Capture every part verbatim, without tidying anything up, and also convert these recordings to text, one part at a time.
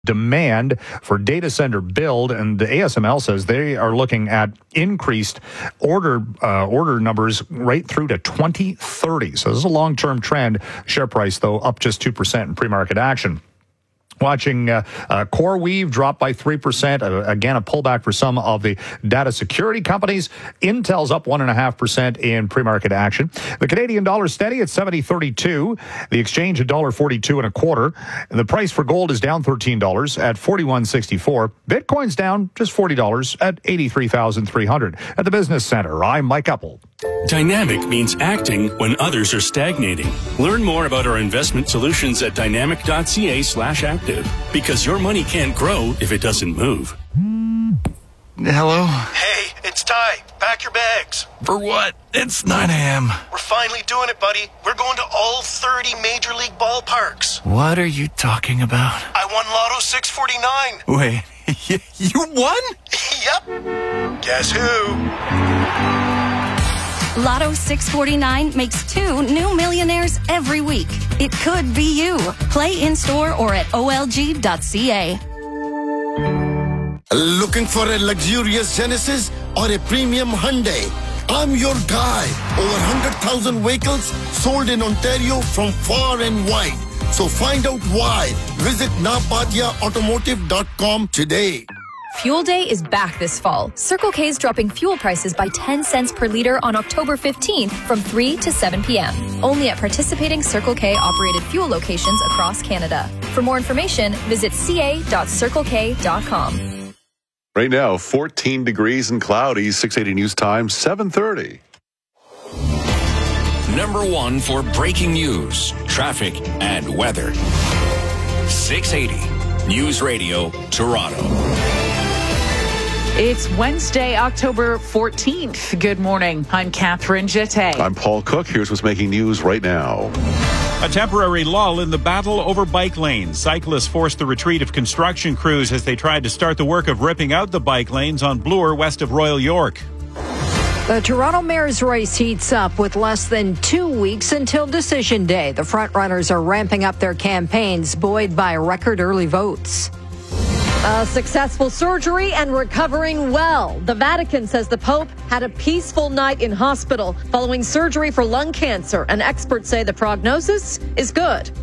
demand for data center build, and the A S M L says they are looking at increased order uh, order numbers right through to twenty thirty. So this is a long-term trend. Share price, though, up just two percent in pre-market action. Watching uh, uh, CoreWeave drop by three percent. Uh, again, a pullback for some of the data security companies. Intel's up one point five percent in pre-market action. The Canadian dollar steady at seventy thirty-two. The exchange at one dollar forty-two and a quarter. And the price for gold is down thirteen dollars at forty-one sixty-four. Bitcoin's down just forty dollars at eighty-three thousand three hundred. At the Business Center, I'm Mike Uppel. Dynamic means acting when others are stagnating. Learn more about our investment solutions at dynamic.ca slash active, because your money can't grow if it doesn't move. Hello? Hey, it's Ty. Pack your bags. For what? It's nine a.m. We're finally doing it, buddy. We're going to all thirty Major League ballparks. What are you talking about? I won Lotto six forty-nine. Wait, you won? Yep. Guess who? Lotto six forty-nine makes two new millionaires every week. It could be you. Play in-store or at O L G dot C A. Looking for a luxurious Genesis or a premium Hyundai? I'm your guy. Over one hundred thousand vehicles sold in Ontario from far and wide. So find out why. Visit napatia automotive dot com today. Fuel Day is back this fall. Circle K is dropping fuel prices by ten cents per liter on October fifteenth from three to seven p.m. Only at participating Circle K operated fuel locations across Canada. For more information, visit c a dot circle k dot com. Right now, fourteen degrees and cloudy, six eighty News Time, seven thirty. Number one for breaking news, traffic, and weather. six eighty News Radio, Toronto. It's Wednesday, October fourteenth. Good morning. I'm Catherine Jette. I'm Paul Cook. Here's what's making news right now. A temporary lull in the battle over bike lanes. Cyclists forced the retreat of construction crews as they tried to start the work of ripping out the bike lanes on Bloor west of Royal York. The Toronto mayor's race heats up with less than two weeks until Decision Day. The frontrunners are ramping up their campaigns, buoyed by record early votes. A successful surgery and recovering well. The Vatican says the Pope had a peaceful night in hospital following surgery for lung cancer, and experts say the prognosis is good.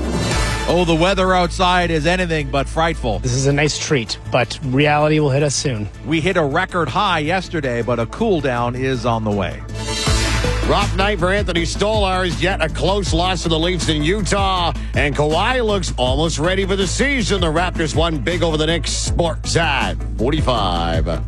Oh, the weather outside is anything but frightful. This is a nice treat, but reality will hit us soon. We hit a record high yesterday, but a cool down is on the way. Rough night for Anthony Stolarz, yet a close loss to the Leafs in Utah. And Kawhi looks almost ready for the season. The Raptors won big over the Knicks. Sports at forty-five.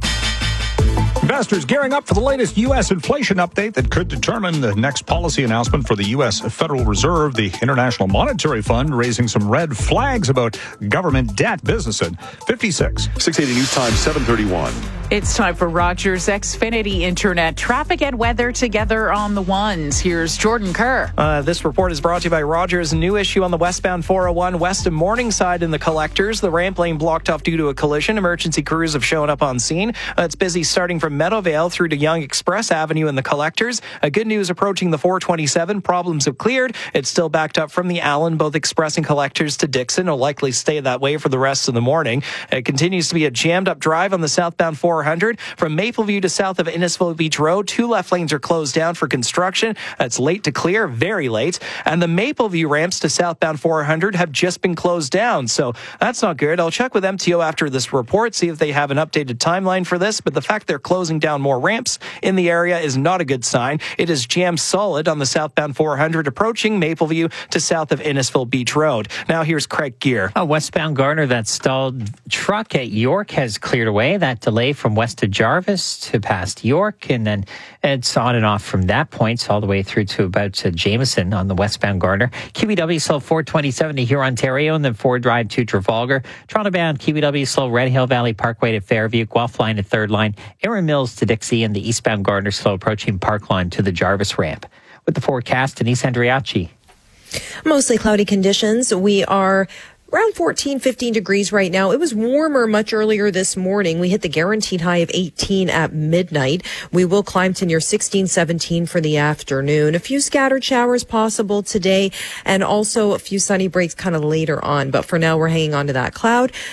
Investors gearing up for the latest U S inflation update that could determine the next policy announcement for the U S Federal Reserve. The International Monetary Fund raising some red flags about government debt. Business at fifty-six. six eighty News Time, seven thirty-one. It's time for Rogers Xfinity Internet. Traffic and weather together on the ones. Here's Jordan Kerr. Uh, this report is brought to you by Rogers. New issue on the westbound four oh one west of Morningside in the collectors. The ramp lane blocked off due to a collision. Emergency crews have shown up on scene. Uh, it's busy starting from Meadowvale through to Yonge Express Avenue in the collectors. Uh, good news approaching the four twenty-seven. Problems have cleared. It's still backed up from the Allen, both express and collectors to Dixon. It'll likely stay that way for the rest of the morning. It continues to be a jammed up drive on the southbound four hundred. From Mapleview to south of Innisfil Beach Road, two left lanes are closed down for construction. That's late to clear, very late. And the Mapleview ramps to southbound four hundred have just been closed down. So that's not good. I'll check with M T O after this report, see if they have an updated timeline for this. But the fact they're closing down more ramps in the area is not a good sign. It is jammed solid on the southbound four hundred approaching Mapleview to south of Innisfil Beach Road. Now here's Craig Gear. Uh, westbound Garner, that stalled truck at York has cleared away. That delay from west to Jarvis to past York, and then it's on and off from that point, so all the way through to about to Jameson on the westbound Garner. Q B W slow four twenty-seven to Huron, Ontario, and then Ford Drive to Trafalgar. Toronto bound Q B W slow Red Hill Valley Parkway to Fairview, Guelph line to Third Line, Erin Mills to Dixie, and the eastbound Garner slow approaching Park Line to the Jarvis ramp. With the forecast, Denise Andriachi. Mostly cloudy conditions. We are around fourteen, fifteen degrees right now. It was warmer much earlier this morning. We hit the guaranteed high of eighteen at midnight. We will climb to near sixteen, seventeen for the afternoon. A few scattered showers possible today and also a few sunny breaks kind of later on. But for now, we're hanging on to that cloud.